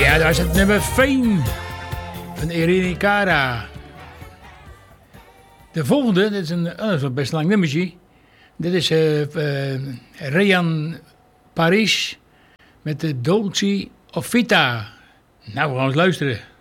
Ja, daar is het nummer Fame van Irene Cara. De volgende, dit is een best lang nummertje. Dit is Ryan Paris met de Dolce of Vita. Nou, we gaan eens luisteren.